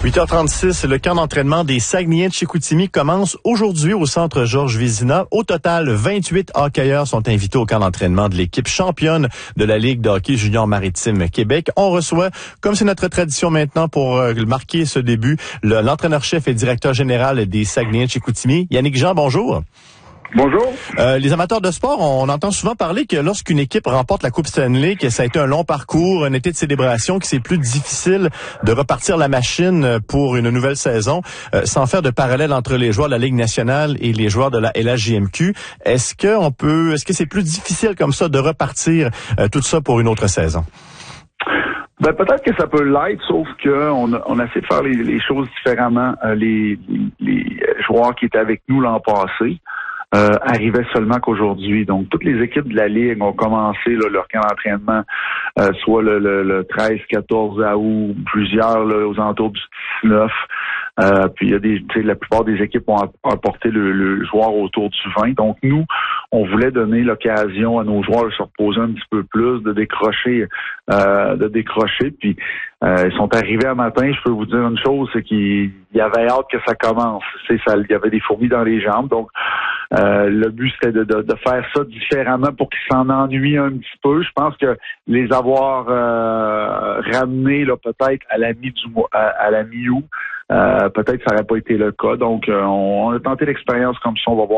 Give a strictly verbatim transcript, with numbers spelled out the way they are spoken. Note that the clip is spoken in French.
huit heures trente-six, le camp d'entraînement des Saguenayens de Chicoutimi commence aujourd'hui au centre Georges Vézina. Au total, vingt-huit hockeyeurs sont invités au camp d'entraînement de l'équipe championne de la Ligue de hockey junior maritime Québec. On reçoit, comme c'est notre tradition maintenant pour euh, marquer ce début, le, l'entraîneur-chef et directeur général des Saguenayens de Chicoutimi, Yannick Jean, bonjour. Bonjour. Euh, les amateurs de sport, on entend souvent parler que lorsqu'une équipe remporte la Coupe Stanley, que ça a été un long parcours, un été de célébration, que c'est plus difficile de repartir la machine pour une nouvelle saison, euh, sans faire de parallèle entre les joueurs de la Ligue nationale et les joueurs de la L H J M Q. Est-ce que on peut, est-ce que c'est plus difficile comme ça de repartir euh, tout ça pour une autre saison? Ben peut-être que ça peut l'être, sauf que on a, on a essayé de faire les, les choses différemment. Euh, les, les, les joueurs qui étaient avec nous l'an passé Euh, arrivait seulement qu'aujourd'hui. Donc, toutes les équipes de la Ligue ont commencé là, leur camp d'entraînement, euh, soit le, le, le treize quatorze août, plusieurs là, aux alentours du dix-neuf. Euh, puis il y a des, tu sais, la plupart des équipes ont apporté le, le joueur autour du vingt. Donc, nous, on voulait donner l'occasion à nos joueurs de se reposer un petit peu plus, de décrocher, euh, de décrocher. Puis euh, ils sont arrivés un matin. Je peux vous dire une chose, c'est qu'il y avait hâte que ça commence. C'est ça, il y avait des fourmis dans les jambes. Donc Euh, le but, c'était de, de, de faire ça différemment pour qu'ils s'en ennuient un petit peu. Je pense que les avoir euh, ramenés là, peut-être à la mi du mois, à, à la mi-août, euh, peut-être ça n'aurait pas été le cas. Donc, euh, on, on a tenté l'expérience comme ça. On va voir.